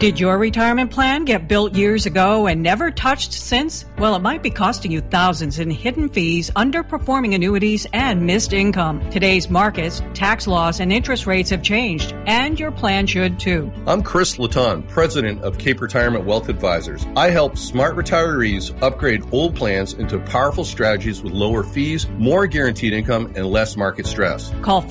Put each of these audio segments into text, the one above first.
Did your retirement plan get built years ago and never touched since? Well, it might be costing you thousands in hidden fees, underperforming annuities, and missed income. Today's markets, tax laws, and interest rates have changed, and your plan should too. I'm Chris Laton, president of Cape Retirement Wealth Advisors. I help smart retirees upgrade old plans into powerful strategies with lower fees, more guaranteed income, and less market stress. Call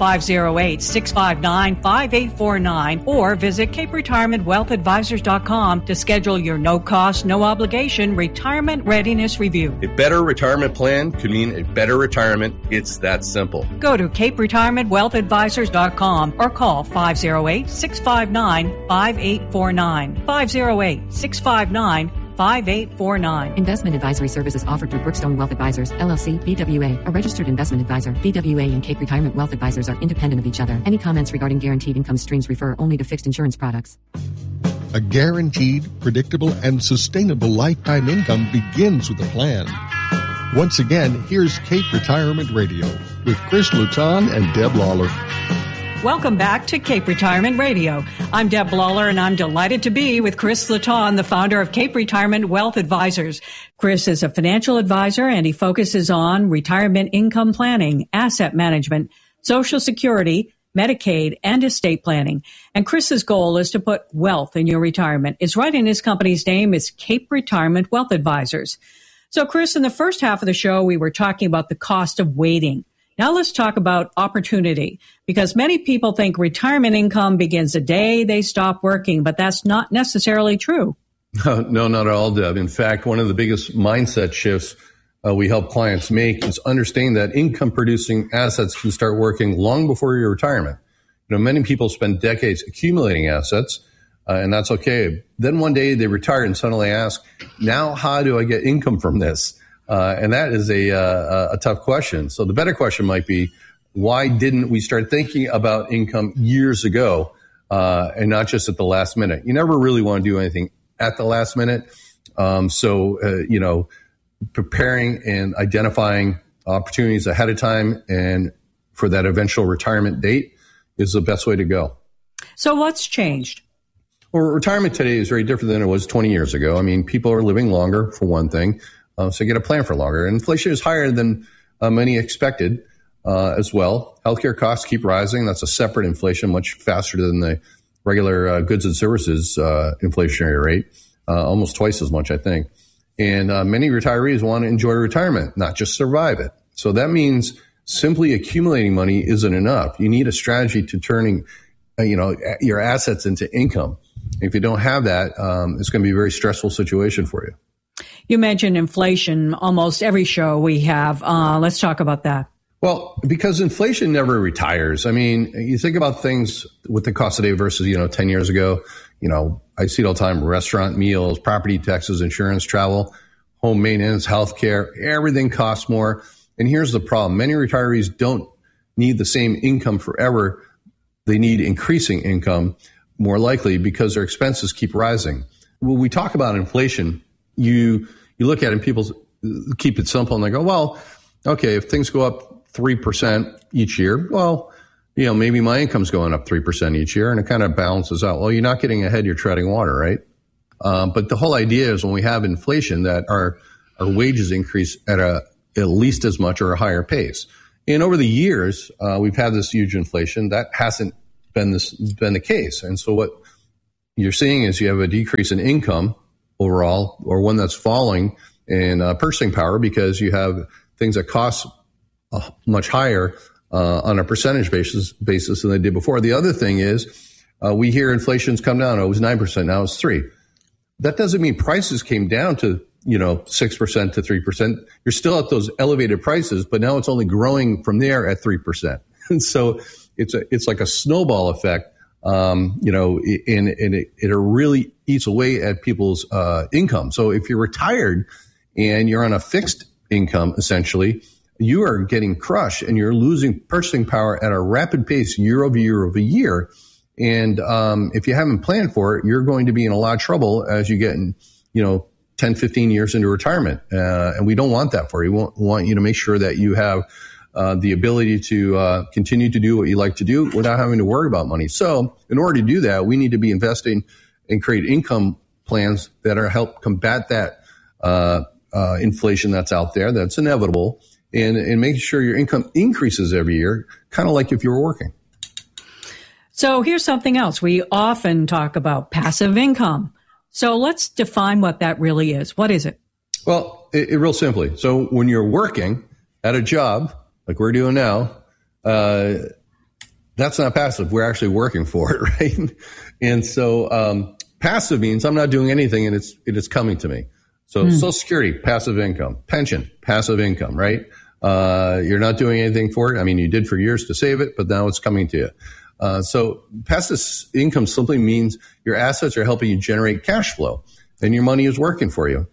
508-659-5849 or visit CapeRetirementWealthAdvisors.com to schedule your no-cost, no-obligation retirement readiness review. A better retirement plan could mean a better retirement. It's that simple. Go to CapeRetirementWealthAdvisors.com or call 508-659-5849. 508-659-5849. Investment advisory services offered through Brookstone Wealth Advisors, LLC, BWA, a registered investment advisor. BWA and Cape Retirement Wealth Advisors are independent of each other. Any comments regarding guaranteed income streams refer only to fixed insurance products. A guaranteed, predictable, and sustainable lifetime income begins with a plan. Once again, here's Cape Retirement Radio with Chris Laton and Deb Lawler. Welcome back to Cape Retirement Radio. I'm Deb Lawler, and I'm delighted to be with Chris Laton, the founder of Cape Retirement Wealth Advisors. Chris is a financial advisor, and he focuses on retirement income planning, asset management, Social Security, Medicaid, and estate planning. And Chris's goal is to put wealth in your retirement. It's right in his company's name. It's Cape Retirement Wealth Advisors. So, Chris, in the first half of the show, we were talking about the cost of waiting. Now let's talk about opportunity, because many people think retirement income begins the day they stop working, but that's not necessarily true. No, not at all, Deb. In fact, one of the biggest mindset shifts we help clients make is understanding that income-producing assets can start working long before your retirement. You know, many people spend decades accumulating assets, and that's okay. Then one day they retire and suddenly ask, now how do I get income from this? And that is a tough question. So the better question might be, why didn't we start thinking about income years ago and not just at the last minute? You never really want to do anything at the last minute. Preparing and identifying opportunities ahead of time and for that eventual retirement date is the best way to go. So what's changed? Well, retirement today is very different than it was 20 years ago. I mean, people are living longer, for one thing, so get a plan for longer. Inflation is higher than many expected as well. Healthcare costs keep rising. That's a separate inflation, much faster than the regular goods and services inflationary rate, almost twice as much, I think. And many retirees want to enjoy retirement, not just survive it. So that means simply accumulating money isn't enough. You need a strategy to turning, your assets into income. If you don't have that, it's going to be a very stressful situation for you. You mentioned inflation almost every show we have. Let's talk about that. Well, because inflation never retires. I mean, you think about things with the cost today versus, 10 years ago. I see it all the time: restaurant meals, property taxes, insurance, travel, home maintenance, healthcare, everything costs more. And here's the problem. Many retirees don't need the same income forever. They need increasing income more likely because their expenses keep rising. When we talk about inflation, you look at it and people keep it simple and they go, well, okay, if things go up 3% each year, well, maybe my income's going up 3% each year, and it kind of balances out. Well, you're not getting ahead, you're treading water, right? But the whole idea is when we have inflation that our wages increase at least as much or a higher pace. And over the years, we've had this huge inflation. That hasn't been the case. And so what you're seeing is you have a decrease in income overall, or one that's falling in purchasing power because you have things that cost much higher on a percentage basis than they did before. The other thing is we hear inflation's come down. It was 9%. Now it's 3%. That doesn't mean prices came down to 6% to 3%. You're still at those elevated prices, but now it's only growing from there at 3%. And so it's like a snowball effect, and it really eats away at people's income. So if you're retired and you're on a fixed income, essentially, you are getting crushed and you're losing purchasing power at a rapid pace year over year over year. And if you haven't planned for it, you're going to be in a lot of trouble as you get in, 10, 15 years into retirement. And we don't want that for you. We want you to make sure that you have the ability to continue to do what you like to do without having to worry about money. So in order to do that, we need to be investing and create income plans that are help combat that inflation that's out there, that's inevitable, and making sure your income increases every year, kind of like if you were working. So here's something else. We often talk about passive income. So let's define what that really is. What is it? Well, it real simply. So when you're working at a job like we're doing now, that's not passive. We're actually working for it, right? And so passive means I'm not doing anything and it's coming to me. So Social Security, passive income. Pension, passive income, right? You're not doing anything for it. I mean, you did for years to save it, but now it's coming to you. So passive income simply means your assets are helping you generate cash flow and your money is working for you.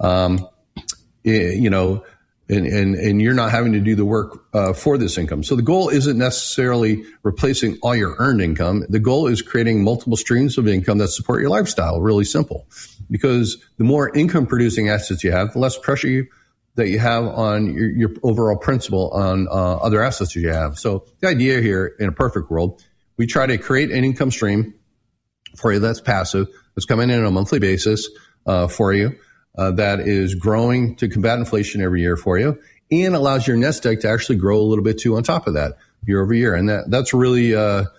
You know, and you're not having to do the work for this income. So the goal isn't necessarily replacing all your earned income. The goal is creating multiple streams of income that support your lifestyle. Really simple. Because the more income producing assets you have, the less pressure that you have on your overall principal on other assets that you have. So the idea here, in a perfect world, we try to create an income stream for you that's passive, that's coming in on a monthly basis for you. That is growing to combat inflation every year for you and allows your nest egg to actually grow a little bit too on top of that year over year. And that's really a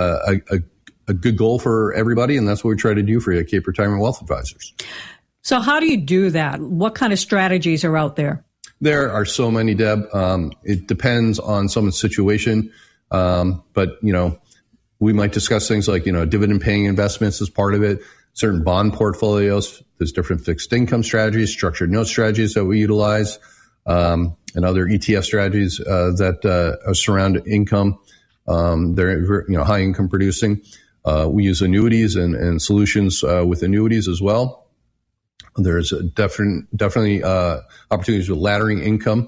good goal for everybody. And that's what we try to do for you at Cape Retirement Wealth Advisors. So how do you do that? What kind of strategies are out there? There are so many, Deb. It depends on someone's situation. But, you know, we might discuss things like, you know, dividend paying investments as part of it. Certain bond portfolios, there's different fixed income strategies, structured note strategies that we utilize, and other ETF strategies that surround income. They're high income producing. We use annuities and solutions with annuities as well. There's definitely opportunities with laddering income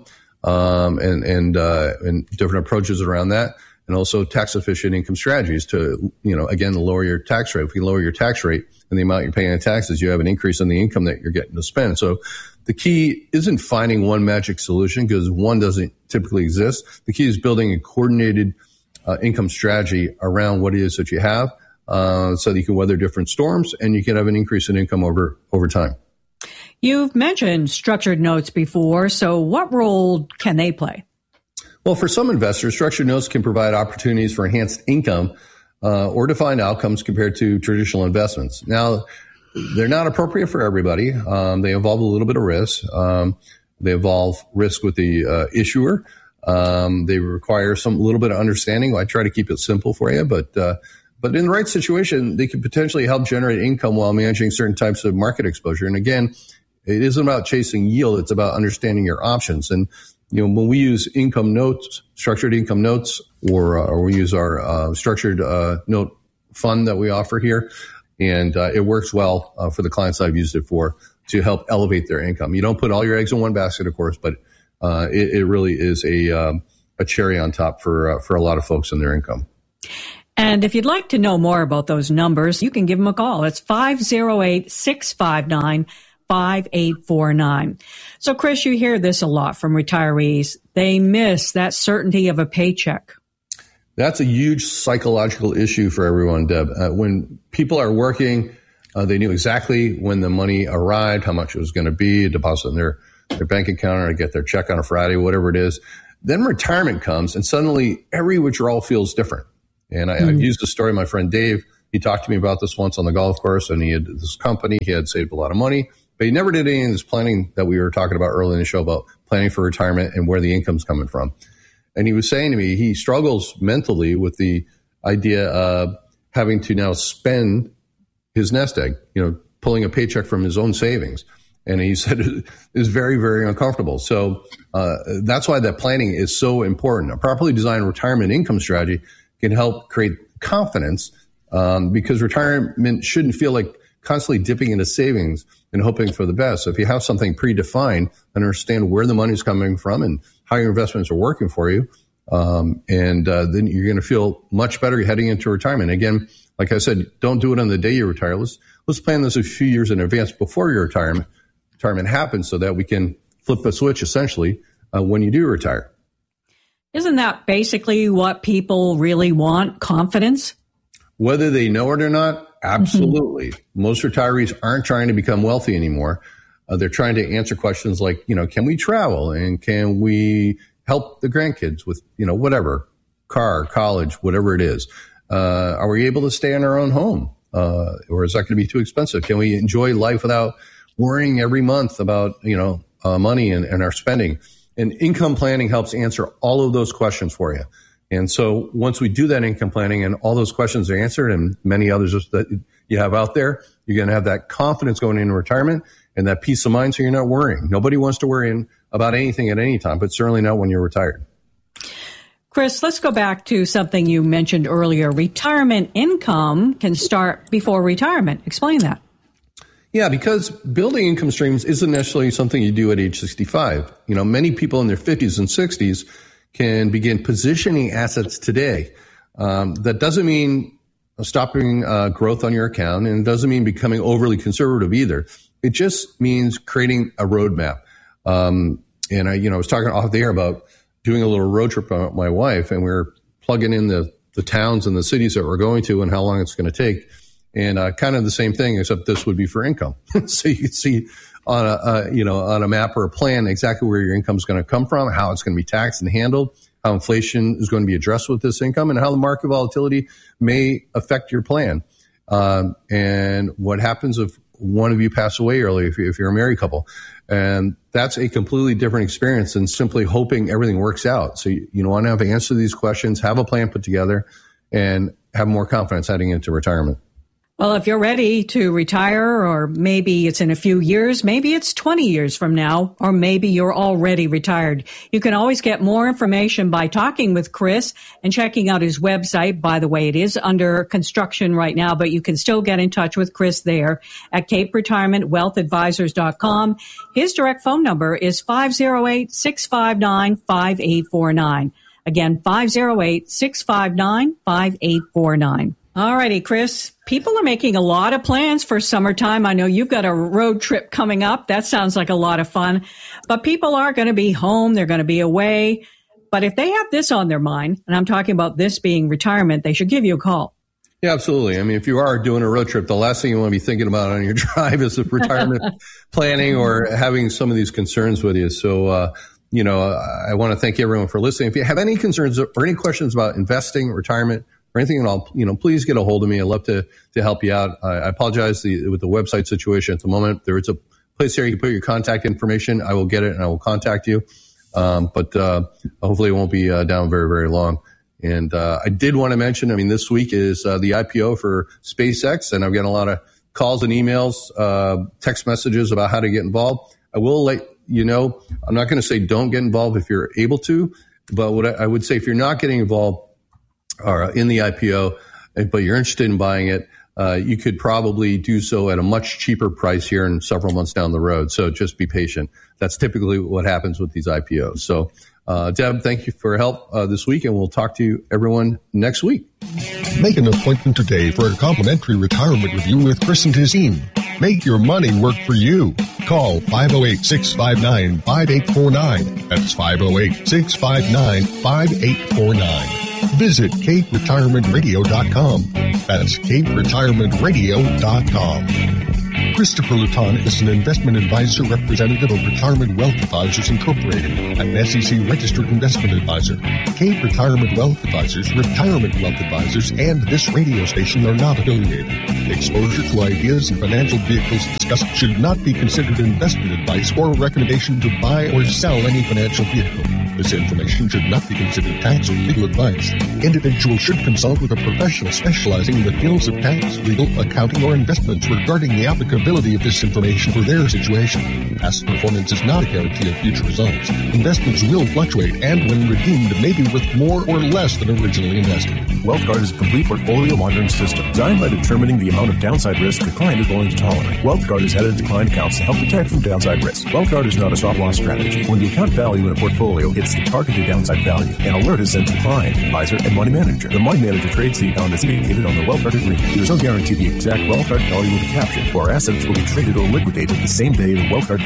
and different approaches around that. And also tax efficient income strategies to, again, lower your tax rate. If you lower your tax rate and the amount you're paying in taxes, you have an increase in the income that you're getting to spend. So the key isn't finding one magic solution because one doesn't typically exist. The key is building a coordinated income strategy around what it is that you have so that you can weather different storms and you can have an increase in income over time. You've mentioned structured notes before. So what role can they play? Well, for some investors, structured notes can provide opportunities for enhanced income or defined outcomes compared to traditional investments. Now, they're not appropriate for everybody. They involve a little bit of risk. They involve risk with the issuer. They require a little bit of understanding. I try to keep it simple for you, but in the right situation, they can potentially help generate income while managing certain types of market exposure. And again, it isn't about chasing yield. It's about understanding your options. And when we use income notes, structured income notes, or we use our structured note fund that we offer here, and it works well for the clients I've used it for to help elevate their income. You don't put all your eggs in one basket, of course, but it really is a cherry on top for a lot of folks in their income. And if you'd like to know more about those numbers, you can give them a call. It's 508-659-5849. So, Chris, you hear this a lot from retirees. They miss that certainty of a paycheck. That's a huge psychological issue for everyone, Deb. When people are working, they knew exactly when the money arrived, how much it was going to be, a deposit in their bank account or get their check on a Friday, whatever it is. Then retirement comes, and suddenly every withdrawal feels different. And I've used the story of my friend Dave. He talked to me about this once on the golf course, and he had this company. He had saved a lot of money, but he never did any of this planning that we were talking about earlier in the show about planning for retirement and where the income's coming from. And he was saying to me, he struggles mentally with the idea of having to now spend his nest egg, pulling a paycheck from his own savings. And he said it is very, very uncomfortable. So that's why that planning is so important. A properly designed retirement income strategy can help create confidence because retirement shouldn't feel like constantly dipping into savings and hoping for the best. So if you have something predefined, understand where the money's coming from and how your investments are working for you, and then you're going to feel much better heading into retirement. Again, like I said, don't do it on the day you retire. Let's plan this a few years in advance before your retirement happens so that we can flip the switch essentially when you do retire. Isn't that basically what people really want, confidence? Whether they know it or not, Absolutely. Mm-hmm. Most retirees aren't trying to become wealthy anymore. They're trying to answer questions like, can we travel and can we help the grandkids with, whatever, car, college, whatever it is. Are we able to stay in our own home? Or is that going to be too expensive? Can we enjoy life without worrying every month about, money and our spending? And income planning helps answer all of those questions for you. And so once we do that income planning and all those questions are answered and many others that you have out there, you're going to have that confidence going into retirement and that peace of mind so you're not worrying. Nobody wants to worry about anything at any time, but certainly not when you're retired. Chris, let's go back to something you mentioned earlier. Retirement income can start before retirement. Explain that. Yeah, because building income streams isn't necessarily something you do at age 65. Many people in their 50s and 60s can begin positioning assets today. That doesn't mean stopping growth on your account, and it doesn't mean becoming overly conservative either. It just means creating a roadmap. And I was talking off the air about doing a little road trip with my wife, and we were plugging in the towns and the cities that we're going to and how long it's going to take. And kind of the same thing, except this would be for income. So you can see on a map or a plan exactly where your income is going to come from, how it's going to be taxed and handled, how inflation is going to be addressed with this income, and how the market volatility may affect your plan. And what happens if one of you pass away early, if you're a married couple. And that's a completely different experience than simply hoping everything works out. So you want to have to answer these questions, have a plan put together, and have more confidence heading into retirement. Well, if you're ready to retire, or maybe it's in a few years, maybe it's 20 years from now, or maybe you're already retired, you can always get more information by talking with Chris and checking out his website. By the way, it is under construction right now, but you can still get in touch with Chris there at CapeRetirementWealthAdvisors.com. His direct phone number is 508-659-5849. Again, 508-659-5849. All righty, Chris. People are making a lot of plans for summertime. I know you've got a road trip coming up. That sounds like a lot of fun. But people are going to be home. They're going to be away. But if they have this on their mind, and I'm talking about this being retirement, they should give you a call. Yeah, absolutely. I mean, if you are doing a road trip, the last thing you want to be thinking about on your drive is retirement planning or having some of these concerns with you. So, I want to thank everyone for listening. If you have any concerns or any questions about investing, retirement, or anything at all, please get a hold of me. I'd love to help you out. I apologize with the website situation at the moment. There is a place here you can put your contact information. I will get it and I will contact you. But hopefully it won't be down very, very long. And I did want to mention, this week is the IPO for SpaceX, and I've gotten a lot of calls and emails, text messages about how to get involved. I will let you know, I'm not going to say don't get involved if you're able to, but what I would say, if you're not getting involved or in the IPO, but you're interested in buying it, you could probably do so at a much cheaper price here in several months down the road. So just be patient. That's typically what happens with these IPOs. So, Deb, thank you for your help this week, and we'll talk to you, everyone, next week. Make an appointment today for a complimentary retirement review with Chris and his team. Make your money work for you. Call 508-659-5849. That's 508-659-5849. Visit CapeRetirementRadio.com. That's CapeRetirementRadio.com. Christopher Luton is an investment advisor representative of Retirement Wealth Advisors Incorporated, an SEC-registered investment advisor. Cape Retirement Wealth Advisors, Retirement Wealth Advisors, and this radio station are not affiliated. Exposure to ideas and financial vehicles discussed should not be considered investment advice or a recommendation to buy or sell any financial vehicle. This information should not be considered tax or legal advice. Individuals should consult with a professional specializing in the fields of tax, legal, accounting, or investments regarding the applicability of this information for their situation. Past performance is not a guarantee of future results. Investments will fluctuate and, when redeemed, may be worth more or less than originally invested. WealthGuard is a complete portfolio monitoring system designed by determining the amount of downside risk a client is willing to tolerate. WealthGuard is headed to client accounts to help protect from downside risk. WealthGuard is not a stop-loss strategy. When the account value in a portfolio hits the targeted downside value, an alert is sent to the client, advisor, and money manager. The money manager trades the account as indicated on the WealthGuard agreement. There is no guarantee the exact WealthGuard value will be captured, or assets will be traded or liquidated the same day the WealthGuard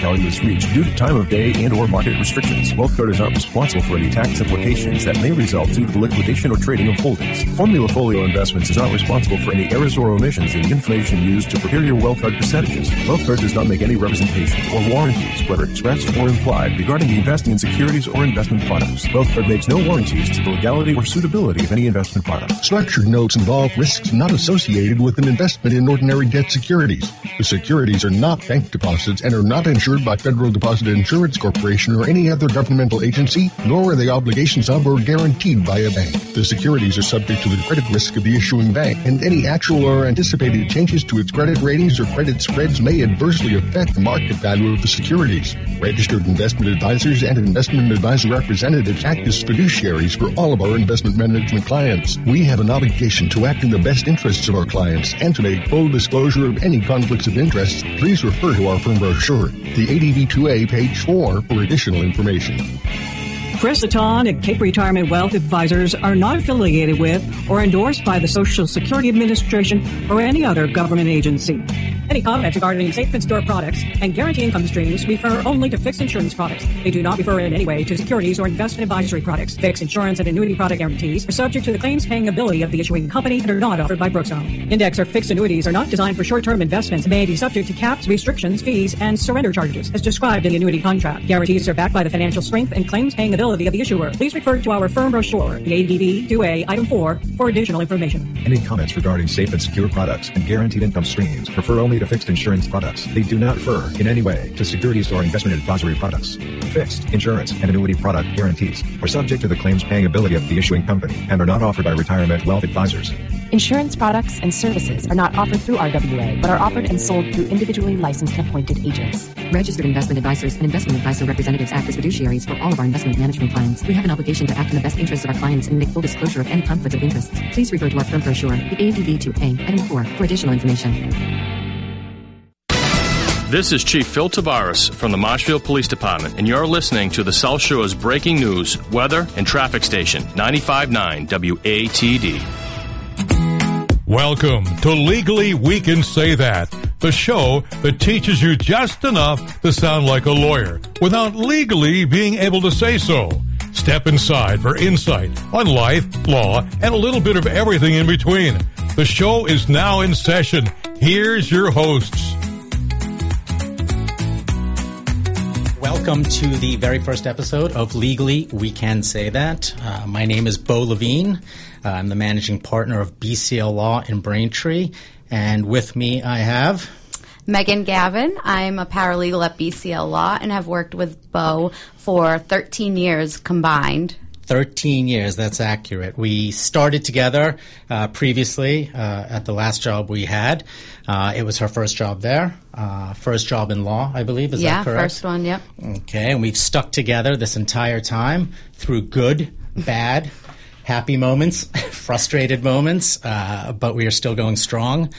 value is reached due to time of day and or market restrictions. WealthGuard is not responsible for any tax implications that may result due to the liquidation or trading of holdings. Formula Folio Investments is not responsible for any errors or omissions in the information used to prepare your WealthGuard percentages. WealthGuard does not make any representations or warranties, whether expressed or implied, regarding the investing in securities or investment products. WealthGuard makes no warranties to the legality or suitability of any investment product. Structured notes involve risks not associated with an investment in ordinary debt securities. The securities are not bank deposits and are not insured by Federal Deposit Insurance Corporation or any other governmental agency, nor are they obligations of or guaranteed by a bank. The securities are subject to the credit risk of the issuing bank, and any actual or anticipated changes to its credit ratings or credit spreads may adversely affect the market value of the securities. Registered investment advisors and investment advisor representatives act as fiduciaries for all of our investment management clients. We have an obligation to act in the best interests of our clients and to make full disclosure of any conflicts of interest. Please refer to our firm brochure, the ADV2A, page 4, for additional information. Chris Laton at Cape Retirement Wealth Advisors are not affiliated with or endorsed by the Social Security Administration or any other government agency. Any comments regarding safe and store products and guaranteed income streams refer only to fixed insurance products. They do not refer in any way to securities or investment advisory products. Fixed insurance and annuity product guarantees are subject to the claims paying ability of the issuing company and are not offered by Brookstone. Index or fixed annuities are not designed for short-term investments and may be subject to caps, restrictions, fees, and surrender charges as described in the annuity contract. Guarantees are backed by the financial strength and claims paying ability of the issuer. Please refer to our firm brochure, the ADV2A, item 4, for additional information. Any comments regarding safe and secure products and guaranteed income streams refer only to fixed insurance products. They do not refer in any way to securities or investment advisory products. Fixed insurance and annuity product guarantees are subject to the claims paying ability of the issuing company and are not offered by Retirement Wealth Advisors. Insurance products and services are not offered through RWA, but are offered and sold through individually licensed and appointed agents. Registered investment advisors and investment advisor representatives act as fiduciaries for all of our investment management clients. We have an obligation to act in the best interests of our clients and make full disclosure of any conflict of interests. Please refer to our firm brochure, the ADV2A, item 4, for additional information. This is Chief Phil Tavares from the Marshfield Police Department, and you're listening to the South Shore's breaking news, weather, and traffic station, 95.9 WATD. Welcome to Legally We Can Say That, the show that teaches you just enough to sound like a lawyer without legally being able to say so. Step inside for insight on life, law, and a little bit of everything in between. The show is now in session. Here's your hosts. Welcome to the very first episode of Legally We Can Say That. My name is Bo Levine. I'm the managing partner of BCL Law in Braintree. And with me I have Megan Gavin. I'm a paralegal at BCL Law and have worked with Bo for 13 years combined. 13 years, that's accurate. We started together previously at the last job we had. It was her first job there, first job in law, I believe. Is that correct? Yeah, first one, yep. Okay, and we've stuck together this entire time through good, bad, happy moments, frustrated moments, but we are still going strong.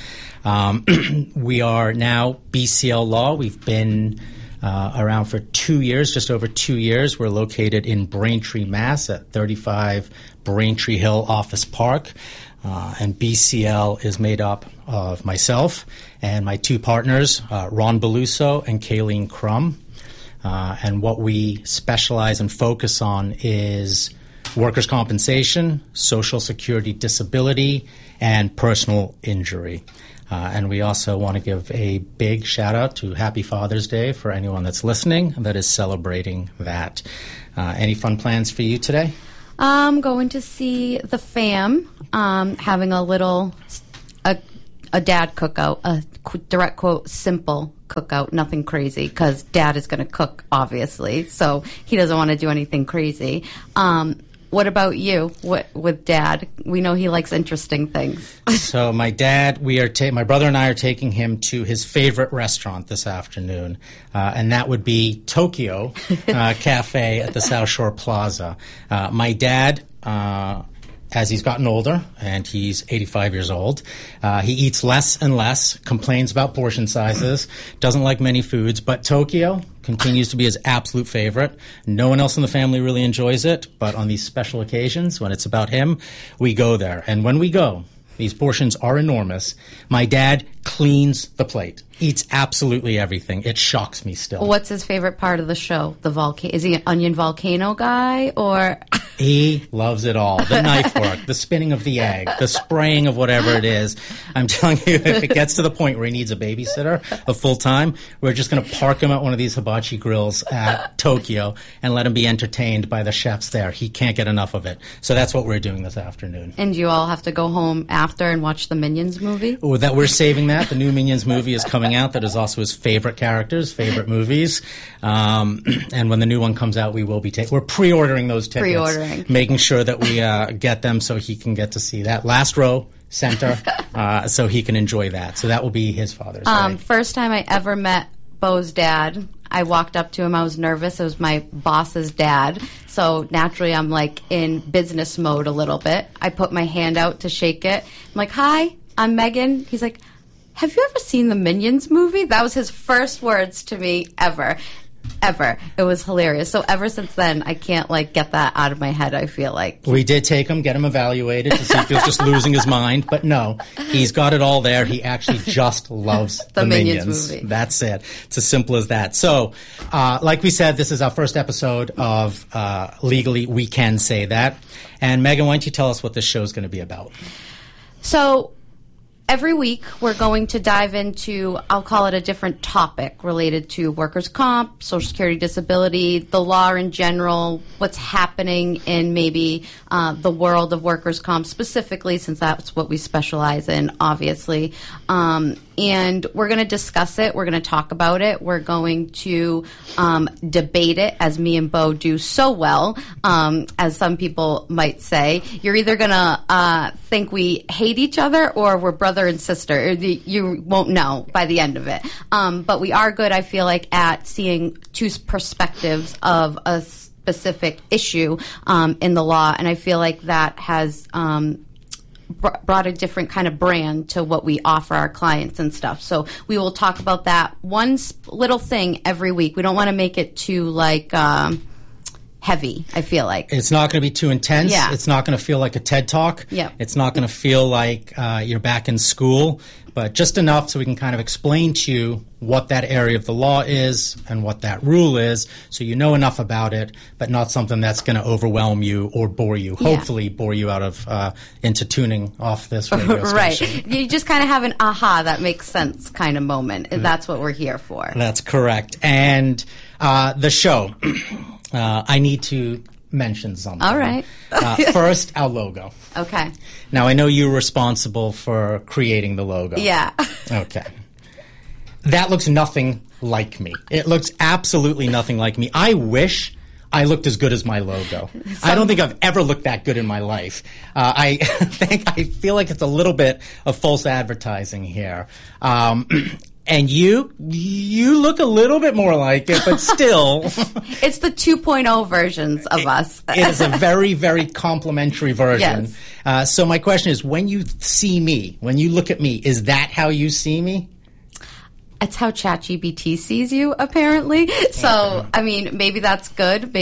We are now BCL Law. We've been around for 2 years, just over 2 years. We're located in Braintree, Mass. at 35 Braintree Hill Office Park. And BCL is made up of myself and my two partners, Ron Beluso and Kayleen Crum. And what we specialize and focus on is workers' compensation, Social Security disability, and personal injury. And we also want to give a big shout out to Happy Father's Day for anyone that's listening that is celebrating that. Any fun plans for you today? I'm going to see the fam, having a little, a dad cookout, a direct quote, simple cookout, nothing crazy, because dad is going to cook, obviously, so he doesn't want to do anything crazy. What about you with Dad? We know he likes interesting things. So my dad, my brother and I are taking him to his favorite restaurant this afternoon, and that would be Tokyo Cafe at the South Shore Plaza. My dad, as he's gotten older, and he's 85 years old, he eats less and less, complains about portion sizes, doesn't like many foods, but Tokyo continues to be his absolute favorite. No one else in the family really enjoys it, but on these special occasions, when it's about him, we go there. And when we go, These portions are enormous. My dad cleans the plate, eats absolutely everything. It shocks me still. What's his favorite part of the show? Is he an onion volcano guy, or? He loves it all. The knife work, the spinning of the egg, the spraying of whatever it is. I'm telling you, if it gets to the point where he needs a babysitter, a full-time, we're just going to park him at one of these hibachi grills at Tokyo and let him be entertained by the chefs there. He can't get enough of it. So that's what we're doing this afternoon. And you all have to go home after and watch the Minions movie? Oh, that we're saving that. The new Minions movie is coming out. That is also his favorite characters, favorite movies. And when the new one comes out, we will be we're pre-ordering those tickets. Making sure that we get them so he can get to see that. Last row, center, so he can enjoy that. So that will be his Father's Day. First time I ever met Bo's dad, I walked up to him. I was nervous. It was my boss's dad. So naturally, I'm like in business mode a little bit. I put my hand out to shake it. I'm like, "Hi, I'm Megan." He's like, "Have you ever seen the Minions movie?" That was his first words to me ever. It was hilarious. So ever since then, I can't get that out of my head, I feel like. We did take him, get him evaluated to see if he was just losing his mind. But no, he's got it all there. He actually just loves the Minions movie. That's it. It's as simple as that. So, like we said, this is our first episode of Legally We Can Say That. And Megan, why don't you tell us what this show is going to be about? So, every week, we're going to dive into, I'll call it a different topic related to workers' comp, Social Security disability, the law in general, what's happening in maybe the world of workers' comp specifically, since that's what we specialize in, obviously. And we're going to discuss it. We're going to talk about it. We're going to debate it, as me and Bo do so well, as some people might say. You're either going to think we hate each other or we're brother and sister. You won't know by the end of it. But we are good, I feel like, at seeing two perspectives of a specific issue in the law. And I feel like that has brought a different kind of brand to what we offer our clients and stuff. So we will talk about that one little thing every week. We don't want to make it too heavy, I feel like. It's not going to be too intense. Yeah. It's not going to feel like a TED Talk. Yeah. It's not going to feel like you're back in school, but just enough so we can kind of explain to you what that area of the law is and what that rule is, so you know enough about it, but not something that's going to overwhelm you or bore you. Yeah. Hopefully bore you out of into tuning off this radio station. Right. You just kind of have an aha, that makes sense kind of moment. And that's what we're here for. That's correct. And the show, I need to mention something. All right. First, our logo. Okay. Now, I know you're responsible for creating the logo. Yeah. Okay. That looks nothing like me. It looks absolutely nothing like me. I wish I looked as good as my logo. I don't think I've ever looked that good in my life. I feel like it's a little bit of false advertising here. And you look a little bit more like it, but still. It's the 2.0 versions of us. It is a very, very complimentary version. Yes. So my question is, when you see me, when you look at me, is that how you see me? It's how ChatGPT sees you, apparently. So, I mean, maybe that's good.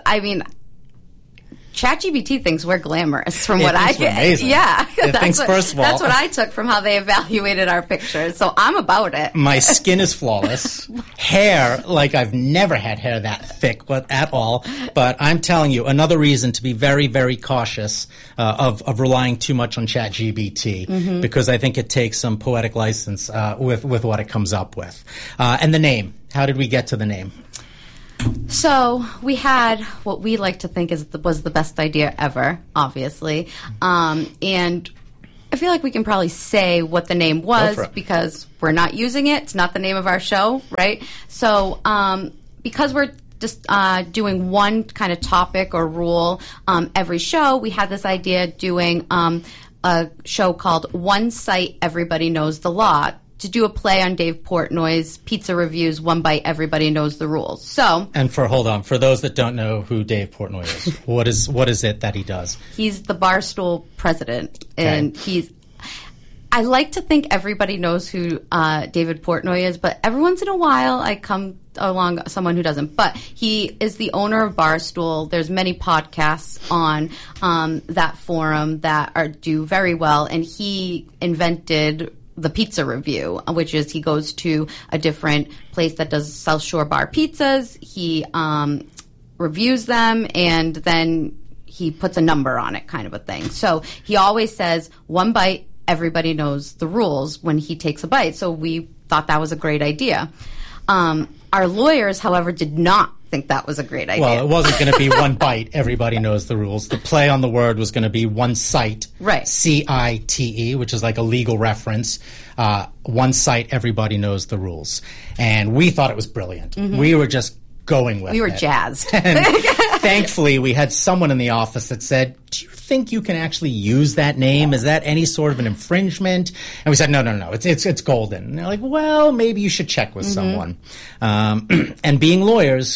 ChatGPT thinks we're glamorous from what I get. Amazing. Yeah. First of all, that's what I took from how they evaluated our pictures. So I'm about it. My skin is flawless. Hair, like I've never had hair that thick at all. But I'm telling you, another reason to be very, very cautious of relying too much on ChatGPT, because I think it takes some poetic license with what it comes up with. And the name. How did we get to the name? So we had what we like to think was the best idea ever, obviously. And I feel like we can probably say what the name was because we're not using it. It's not the name of our show, right? So because we're just doing one kind of topic or rule every show, we had this idea doing a show called One Site, Everybody Knows the Law, to do a play on Dave Portnoy's Pizza Reviews, One Bite, Everybody Knows the Rules. So, and for those that don't know who Dave Portnoy is, what is it that he does? He's the Barstool president, and he's I like to think everybody knows who David Portnoy is, but every once in a while I come along someone who doesn't. But he is the owner of Barstool. There's many podcasts on that forum that do very well, and he invented the pizza review, which is he goes to a different place that does South Shore bar pizzas. He reviews them, and then he puts a number on it, kind of a thing. So he always says, one bite, everybody knows the rules when he takes a bite. So we thought that was a great idea. Our lawyers, however, did not think that was a great idea. Well, it wasn't going to be one bite, everybody knows the rules. The play on the word was going to be one site, right? CITE, which is like a legal reference. One site, everybody knows the rules. And we thought it was brilliant. Mm-hmm. We were just going with it. We were jazzed. And thankfully, we had someone in the office that said, do you think you can actually use that name? Is that any sort of an infringement? And we said, no, it's golden. And they're like, well, maybe you should check with someone. And being lawyers,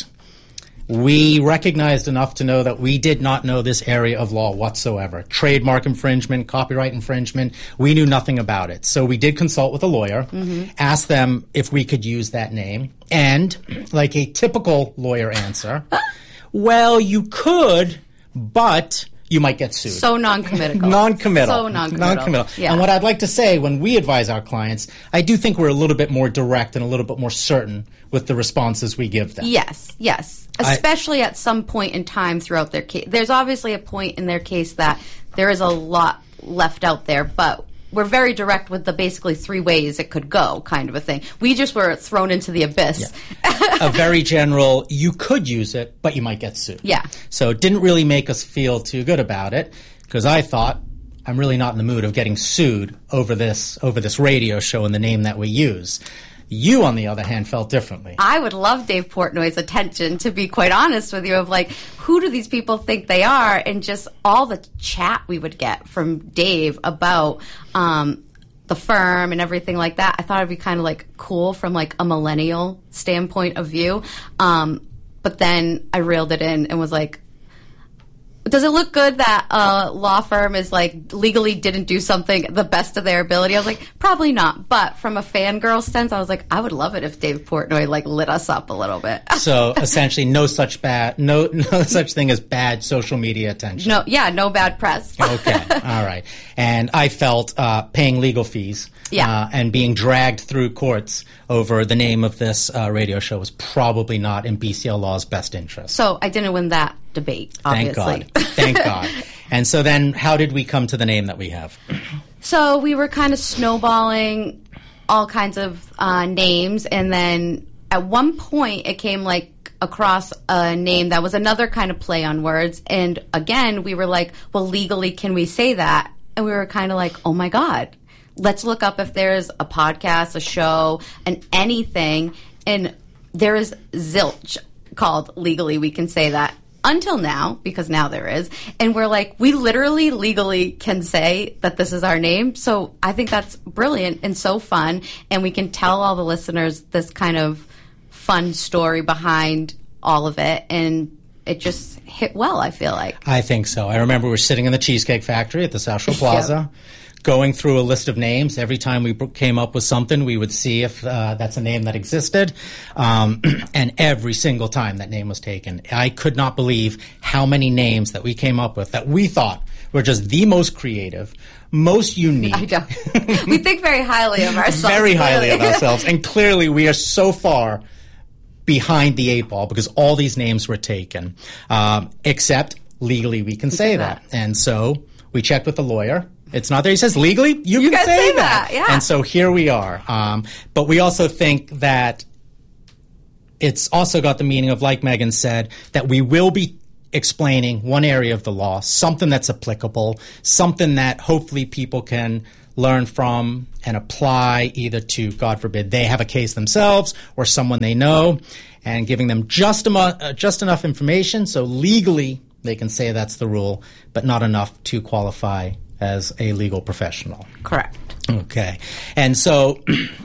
we recognized enough to know that we did not know this area of law whatsoever. Trademark infringement, copyright infringement, we knew nothing about it. So we did consult with a lawyer, asked them if we could use that name, and like a typical lawyer answer, well, you could, but you might get sued. So non-committal. Non-committal. So non-committal. Yeah. And what I'd like to say, when we advise our clients, I do think we're a little bit more direct and a little bit more certain with the responses we give them. Yes. Especially at some point in time throughout their case. There's obviously a point in their case that there is a lot left out there, but we're very direct with the basically 3 ways it could go, kind of a thing. We just were thrown into the abyss. Yeah. A very general, you could use it, but you might get sued. Yeah. So it didn't really make us feel too good about it, because I thought, I'm really not in the mood of getting sued over this radio show and the name that we use. You, on the other hand, felt differently. I would love Dave Portnoy's attention, to be quite honest with you, of like, who do these people think they are? And just all the chat we would get from Dave about the firm and everything like that. I thought it'd be kind of like cool from like a millennial standpoint of view. But then I reeled it in and was like, does it look good that a law firm is like legally didn't do something the best of their ability? I was like, probably not. But from a fangirl sense, I was like, I would love it if Dave Portnoy like lit us up a little bit. So essentially, no such thing as bad social media attention. No bad press. Okay, all right. And I felt paying legal fees. Yeah. And being dragged through courts over the name of this radio show was probably not in BCL Law's best interest. So I didn't win that debate, obviously. Thank God. And so then how did we come to the name that we have? So we were kind of snowballing all kinds of names, and then at one point it came like across a name that was another kind of play on words, and again we were like, well, legally can we say that? And we were kind of like, oh my God, let's look up if there's a podcast, a show, and anything, and there is zilch called Legally We Can Say That. Until now, because now there is. And we're like, we literally legally can say that this is our name. So I think that's brilliant and so fun. And we can tell all the listeners this kind of fun story behind all of it. And it just hit well, I feel like. I think so. I remember we were sitting in the Cheesecake Factory at the South Shore Plaza. Yep. Going through a list of names. Every time we came up with something, we would see if that's a name that existed. And every single time that name was taken, I could not believe how many names that we came up with that we thought were just the most creative, most unique. I don't. We think very highly of ourselves. Very highly of ourselves. And clearly we are so far behind the 8 ball because all these names were taken. Except legally we can say that. And so we checked with the lawyer. It's not there. He says, legally, you can say that. Yeah. And so here we are. But we also think that it's also got the meaning of, like Megan said, that we will be explaining one area of the law, something that's applicable, something that hopefully people can learn from and apply either to, God forbid, they have a case themselves or someone they know, and giving them just enough information so legally they can say that's the rule, but not enough to qualify as a legal professional. Correct. Okay. And so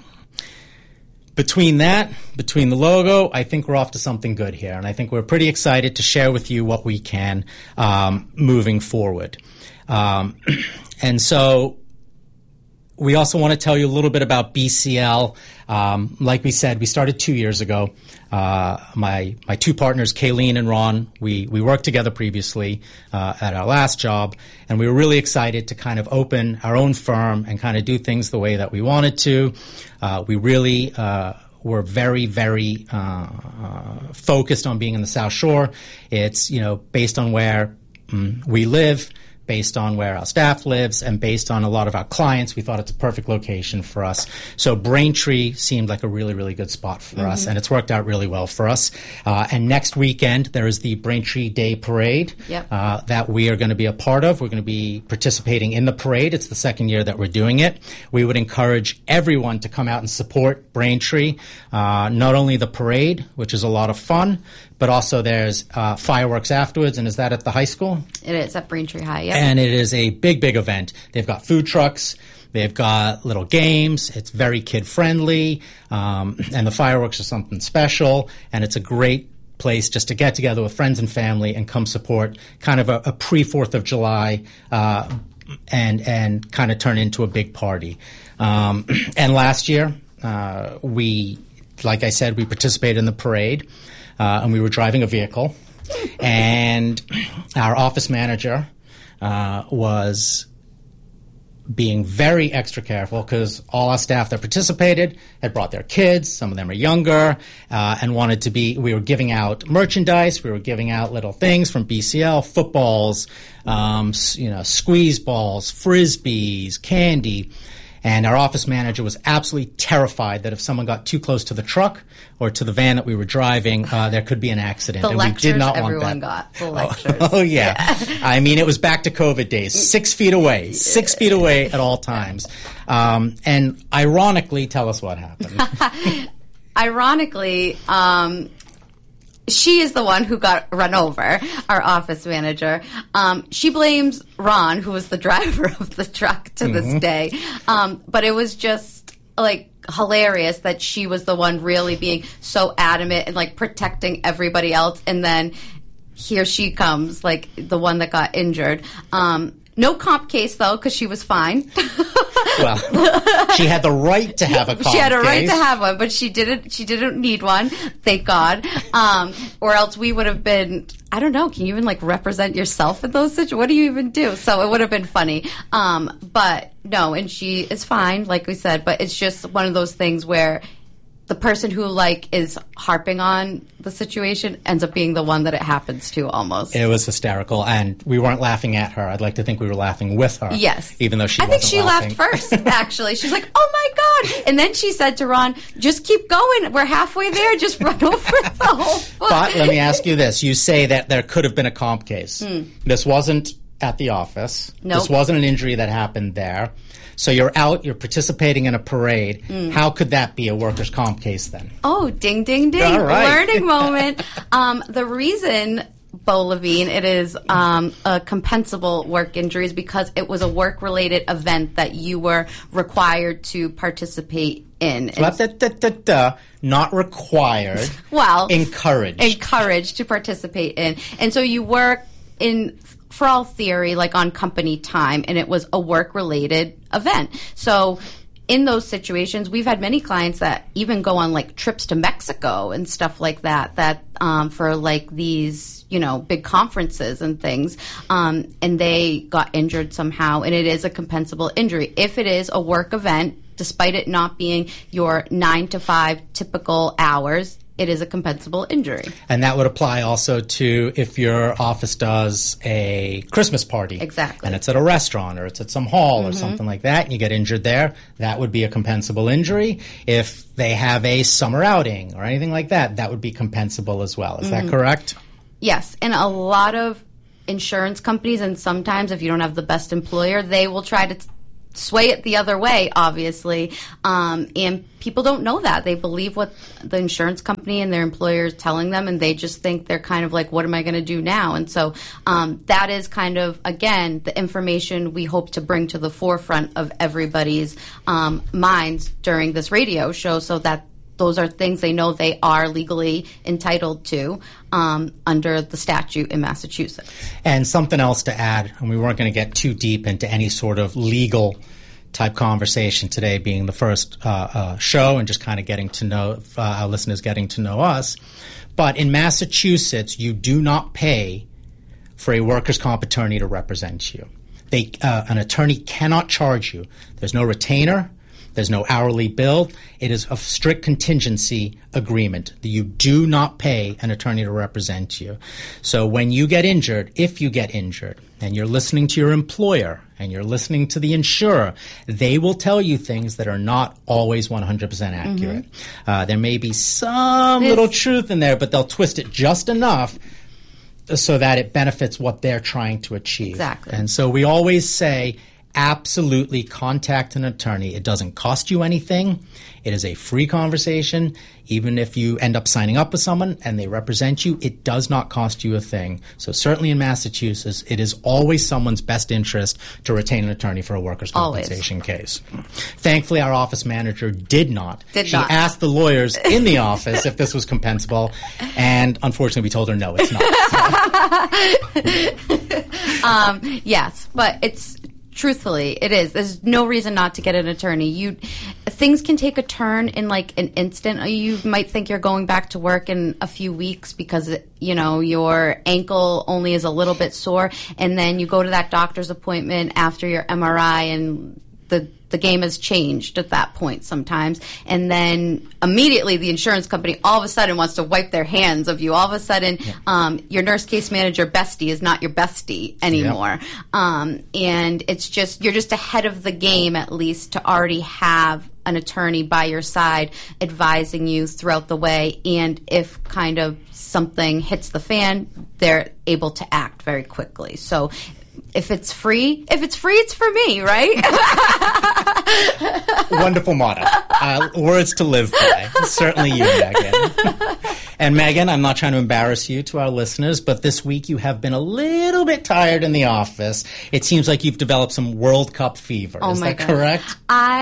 between the logo, I think we're off to something good here. And I think we're pretty excited to share with you what we can moving forward. And so We also want to tell you a little bit about BCL. Like we said, we started 2 years ago. My two partners, Kayleen and Ron, we worked together previously at our last job, and we were really excited to kind of open our own firm and kind of do things the way that we wanted to. We really were very, very focused on being in the South Shore. It's, based on where we live, based on where our staff lives, and based on a lot of our clients, we thought it's a perfect location for us. So Braintree seemed like a really, really good spot for us, and it's worked out really well for us. And next weekend, there is the Braintree Day Parade that we are going to be a part of. We're going to be participating in the parade. It's the second year that we're doing it. We would encourage everyone to come out and support Braintree, not only the parade, which is a lot of fun, but also there's fireworks afterwards. And is that at the high school? It is at Braintree High, yep. And it is a big, big event. They've got food trucks. They've got little games. It's very kid-friendly. And the fireworks are something special. And it's a great place just to get together with friends and family and come support kind of a pre-4th of July and kind of turn into a big party. And last year, like I said, we participated in the parade. And we were driving a vehicle, and our office manager was being very extra careful because all our staff that participated had brought their kids. Some of them are younger and wanted to be. We were giving out merchandise. We were giving out little things from BCL, footballs, squeeze balls, frisbees, candy. And our office manager was absolutely terrified that if someone got too close to the truck or to the van that we were driving, there could be an accident. The and lectures we did not everyone want that. got. The lectures. Oh, yeah. I mean, it was back to COVID days. 6 feet away. 6 feet away at all times. And ironically, tell us what happened. Ironically, she is the one who got run over, our office manager. She blames Ron, who was the driver of the truck to this day. But it was just hilarious that she was the one really being so adamant and protecting everybody else. And then here she comes, the one that got injured. No comp case though, because she was fine. Well, she had the right to have a comp case. She had a right to have one, but she didn't need one, thank God. Or else we would have been, I don't know, can you even represent yourself in those situations? What do you even do? So it would have been funny. But no, and she is fine, like we said, but it's just one of those things where the person who is harping on the situation ends up being the one that it happens to almost. It was hysterical, and we weren't laughing at her. I'd like to think we were laughing with her. Yes. Even though she I think she laughing. laughed first, actually. She's like, oh my God. And then she said to Ron, just keep going. We're halfway there. Just run over the whole foot. But let me ask you this. You say that there could have been a comp case. This wasn't at the office. Nope. This wasn't an injury that happened there. So you're out, you're participating in a parade. How could that be a workers' comp case then? Oh, ding, ding, ding. All right. Learning moment. The reason, Bo Levine, it is a compensable work injury is because it was a work-related event that you were required to participate in. Not required. Well, encouraged. Encouraged to participate in. And so you work in, for all theory, on company time, and it was a work-related event. So in those situations, we've had many clients that even go on trips to Mexico and stuff like that for these, big conferences and things, and they got injured somehow, and it is a compensable injury. If it is a work event, despite it not being your 9 to 5 typical hours, it is a compensable injury. And that would apply also to if your office does a Christmas party. Exactly. And it's at a restaurant or it's at some hall or something like that, and you get injured there, that would be a compensable injury. If they have a summer outing or anything like that, that would be compensable as well. Is that correct? Yes. And a lot of insurance companies, and sometimes if you don't have the best employer, they will try to sway it the other way, obviously. And people don't know that. They believe what the insurance company and their employer is telling them, and they just think they're kind of what am I going to do now? And so that is kind of, again, the information we hope to bring to the forefront of everybody's minds during this radio show, so that those are things they know they are legally entitled to under the statute in Massachusetts. And something else to add, and we weren't going to get too deep into any sort of legal type conversation today, being the first show and just kind of getting to know our listeners, getting to know us. But in Massachusetts, you do not pay for a workers' comp attorney to represent you. An attorney cannot charge you. There's no retainer. There's no hourly bill. It is a strict contingency agreement. You do not pay an attorney to represent you. So when you get injured, if you get injured, and you're listening to your employer and you're listening to the insurer, they will tell you things that are not always 100% accurate. There may be some little truth in there, but they'll twist it just enough so that it benefits what they're trying to achieve. Exactly. And so we always say, absolutely contact an attorney. It doesn't cost you anything. It is a free conversation. Even if you end up signing up with someone and they represent you, it does not cost you a thing. So certainly in Massachusetts, it is always someone's best interest to retain an attorney for a workers' compensation case. Thankfully, our office manager did not. She asked the lawyers in the office if this was compensable, and unfortunately we told her no, it's not. Yes, but it's... Truthfully, it is. There's no reason not to get an attorney. Things can take a turn in like an instant. You might think you're going back to work in a few weeks because, your ankle only is a little bit sore, and then you go to that doctor's appointment after your MRI, and the game has changed at that point sometimes. And then immediately the insurance company all of a sudden wants to wipe their hands of you. All of a sudden, your nurse case manager bestie is not your bestie anymore. Yep. And it's just, you're just ahead of the game at least to already have an attorney by your side advising you throughout the way. And if kind of something hits the fan, they're able to act very quickly. So if it's free, it's for me, right? Wonderful motto. Words to live by. Certainly you, Megan. And Megan, I'm not trying to embarrass you to our listeners, but this week you have been a little bit tired in the office. It seems like you've developed some World Cup fever. Is that correct?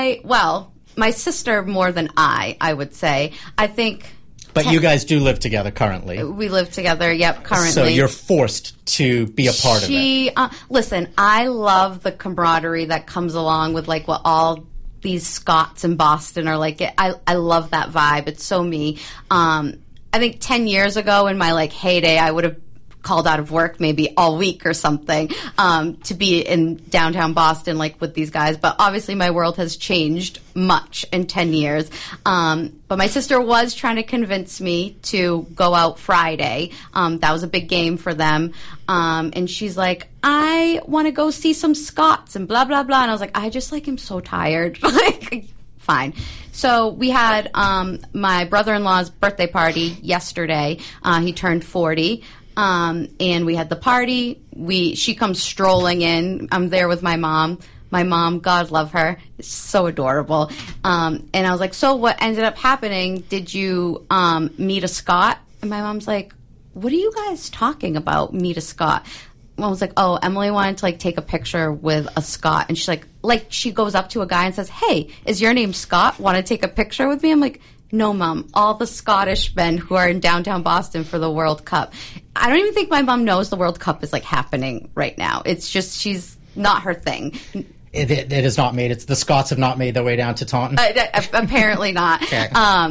My sister more than I would say. I think... But you guys do live together currently. We live together, currently. So you're forced to be a part of it. Listen, I love the camaraderie that comes along with like what all these Scots in Boston are like. I love that vibe. It's so me. I think 10 years ago in my like heyday, I would have called out of work maybe all week or something to be in downtown Boston like with these guys. But obviously my world has changed much in 10 years. But my sister was trying to convince me to go out Friday. That was a big game for them. And she's like, I want to go see some Scots and blah, blah, blah. And I was like, I just like am so tired. Fine. So we had my brother-in-law's birthday party yesterday. He turned 40. And we had the party. She comes strolling in. I'm there with my mom. My mom, God love her, is so adorable. And I was like, so what ended up happening? Did you meet a Scot? And my mom's like, what are you guys talking about, meet a Scot? I was like, oh, Emily wanted to like take a picture with a Scot. And she's like she goes up to a guy and says, hey, is your name Scott? Want to take a picture with me? I'm like, no, Mom, all the Scottish men who are in downtown Boston for the World Cup. I don't even think my mom knows the World Cup is like happening right now. It's just she's not her thing. It has not made it. The Scots have not made their way down to Taunton. Apparently not. Okay.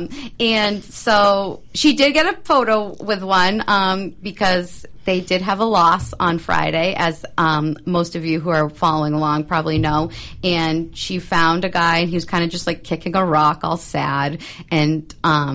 And so she did get a photo with one because they did have a loss on Friday, as most of you who are following along probably know. And she found a guy, and he was kind of just like kicking a rock, all sad. And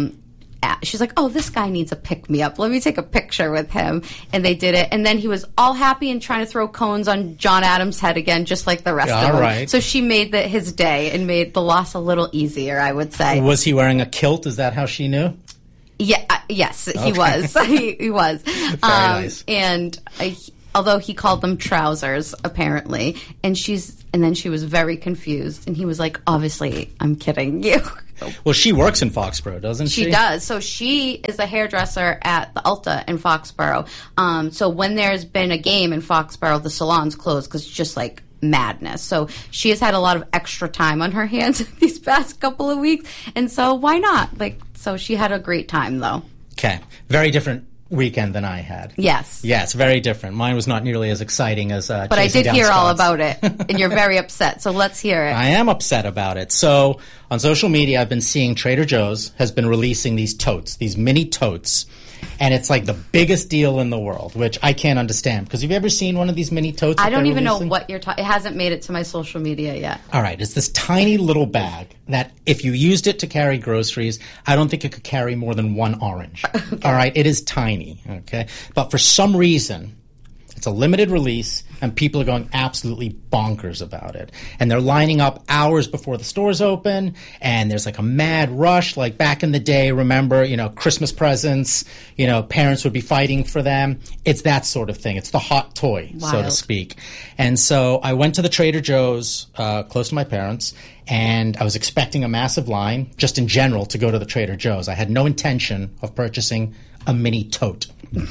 she's like, oh, this guy needs a pick-me-up. Let me take a picture with him. And they did it. And then he was all happy and trying to throw cones on John Adams' head again, just like the rest of them. Right. So she made his day and made the loss a little easier, I would say. Was he wearing a kilt? Is that how she knew? Yeah. Yes, okay. He was. he was. Very nice. And although he called them trousers, apparently. And then she was very confused. And he was like, obviously, I'm kidding you. Well, she works in Foxborough, doesn't she? She does. So she is a hairdresser at the Ulta in Foxborough. So when there's been a game in Foxborough, the salon's closed because it's just like madness. So she has had a lot of extra time on her hands these past couple of weeks. And so why not? So she had a great time, though. Okay. Very different weekend than I had. Yes. Yes, very different. Mine was not nearly as exciting as But I did hear all about it, and you're very upset, so let's hear it. I am upset about it. So on social media, I've been seeing Trader Joe's has been releasing these totes, these mini totes, and it's like the biggest deal in the world, which I can't understand. Because have you ever seen one of these mini totes? I don't even know what you're talking. It hasn't made it to my social media yet. All right, it's this tiny little bag that if you used it to carry groceries, I don't think it could carry more than one orange. Okay. All right, it is tiny, okay? But for some reason, it's a limited release, and people are going absolutely bonkers about it. And they're lining up hours before the stores open, and there's like a mad rush. Like back in the day, remember, Christmas presents, parents would be fighting for them. It's that sort of thing. It's the hot toy, so to speak. And so I went to the Trader Joe's close to my parents', and I was expecting a massive line, just in general, to go to the Trader Joe's. I had no intention of purchasing a mini tote.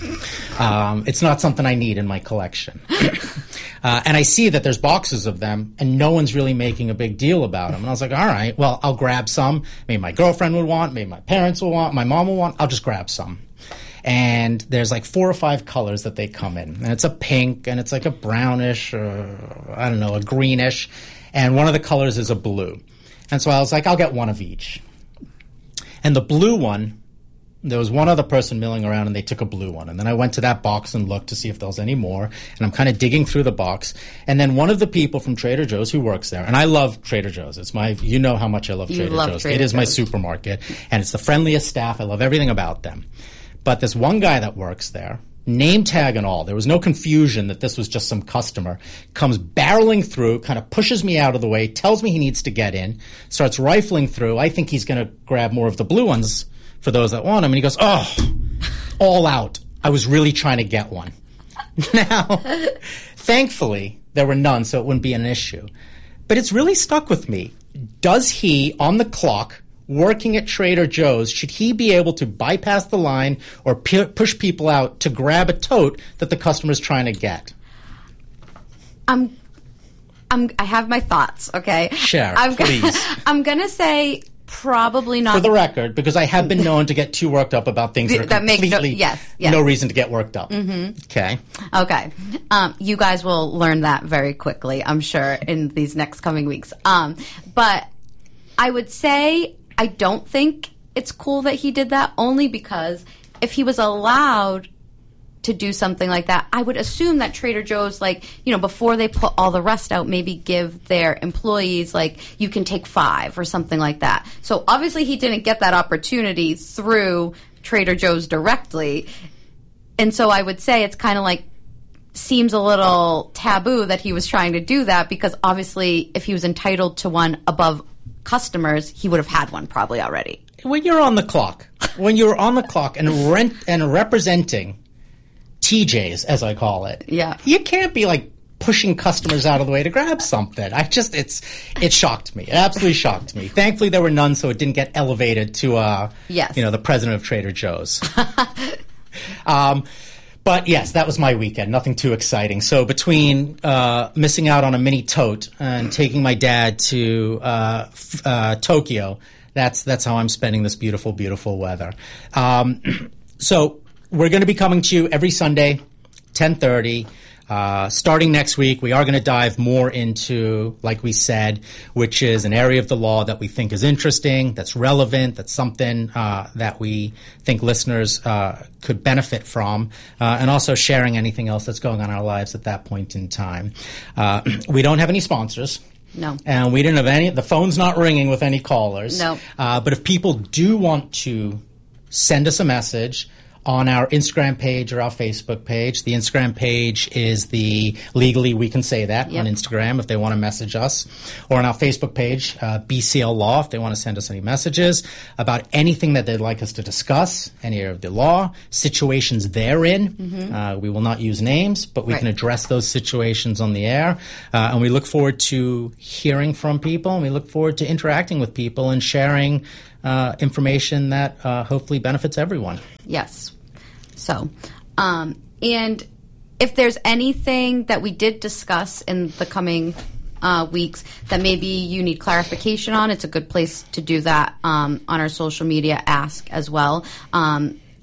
It's not something I need in my collection. And I see that there's boxes of them, and no one's really making a big deal about them. And I was like, all right, well, I'll grab some. Maybe my girlfriend would want, maybe my parents will want, my mom will want. I'll just grab some. And there's like 4 or 5 colors that they come in. And it's a pink, and it's like a brownish, a greenish. And one of the colors is a blue. And so I was like, I'll get one of each. And the blue one, there was one other person milling around, and they took a blue one. And then I went to that box and looked to see if there was any more. And I'm kind of digging through the box. And then one of the people from Trader Joe's who works there, and I love Trader Joe's. It's you know how much I love Trader Joe's. It is my supermarket. And it's the friendliest staff. I love everything about them. But this one guy that works there, name tag and all, there was no confusion that this was just some customer, comes barreling through, kind of pushes me out of the way, tells me he needs to get in, starts rifling through. I think he's going to grab more of the blue ones for those that want them. And he goes, all out. I was really trying to get one. Now, thankfully, there were none, so it wouldn't be an issue. But it's really stuck with me. Does he, on the clock, working at Trader Joe's, should he be able to bypass the line or push people out to grab a tote that the customer's trying to get? I have my thoughts, okay? Share, please. I'm going to say probably not. For the record, because I have been known to get too worked up about things that are completely no reason to get worked up. Mm-hmm. Okay. You guys will learn that very quickly, I'm sure, in these next coming weeks. But I would say I don't think it's cool that he did that, only because if he was allowed to do something like that, I would assume that Trader Joe's, before they put all the rest out, maybe give their employees, you can take 5 or something like that. So obviously he didn't get that opportunity through Trader Joe's directly. And so I would say it's kind of seems a little taboo that he was trying to do that, because obviously if he was entitled to one above customers, he would have had one probably already. When you're on the clock, and representing TJ's, as I call it. Yeah. You can't be pushing customers out of the way to grab something. It shocked me. It absolutely shocked me. Thankfully there were none, so it didn't get elevated to the president of Trader Joe's. But yes, that was my weekend. Nothing too exciting. So between missing out on a mini tote and taking my dad to Tokyo, that's how I'm spending this beautiful, beautiful weather. So we're going to be coming to you every Sunday, 10:30. Starting next week, we are going to dive more into, like we said, which is an area of the law that we think is interesting, that's relevant, that's something that we think listeners could benefit from, and also sharing anything else that's going on in our lives at that point in time. We don't have any sponsors. No. And we didn't have any. The phone's not ringing with any callers. No. But if people do want to send us a message on our Instagram page or our Facebook page. The Instagram page is the Legally We Can Say That on Instagram if they want to message us. Or on our Facebook page, BCL Law, if they want to send us any messages about anything that they'd like us to discuss, any area of the law, situations they're in. Mm-hmm. We will not use names, but we can address those situations on the air. And we look forward to hearing from people, and we look forward to interacting with people and sharing information that hopefully benefits everyone. Yes. So, and if there's anything that we did discuss in the coming weeks that maybe you need clarification on, it's a good place to do that on our social media ask as well.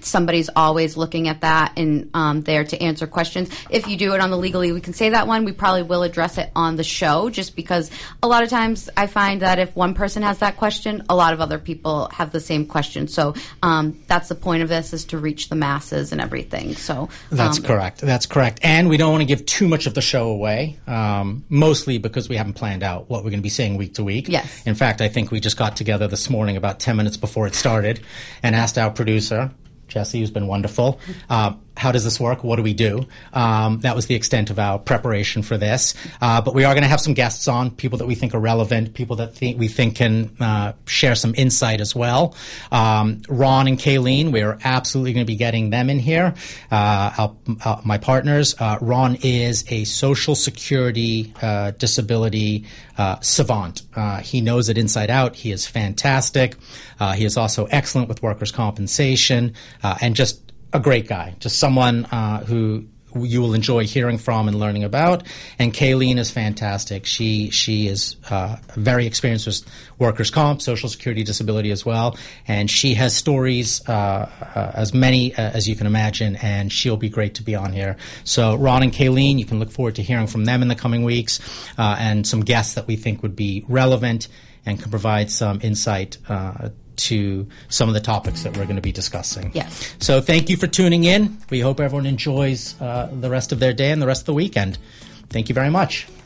somebody's always looking at that and there to answer questions. If you do it on the Legally We Can Say That one, we probably will address it on the show, just because a lot of times I find that if one person has that question, a lot of other people have the same question. So that's the point of this, is to reach the masses and everything. So that's correct. That's correct. And we don't want to give too much of the show away, mostly because we haven't planned out what we're going to be saying week to week. Yes. In fact, I think we just got together this morning about 10 minutes before it started and asked our producer, Jesse, who's been wonderful, how does this work? What do we do? That was the extent of our preparation for this. But we are going to have some guests on, people that we think are relevant, people that we think can share some insight as well. Ron and Kayleen, we're absolutely going to be getting them in here. My partners. Ron is a Social Security disability savant. He knows it inside out. He is fantastic. He is also excellent with workers' compensation, and just a great guy, just someone who you will enjoy hearing from and learning about. And Kayleen is fantastic. She is very experienced with workers' comp, Social Security disability as well, and she has stories as many as you can imagine, and she'll be great to be on here. So Ron and Kayleen, you can look forward to hearing from them in the coming weeks, and some guests that we think would be relevant and can provide some insight to some of the topics that we're going to be discussing. Yes. So thank you for tuning in. We hope everyone enjoys the rest of their day and the rest of the weekend. Thank you very much.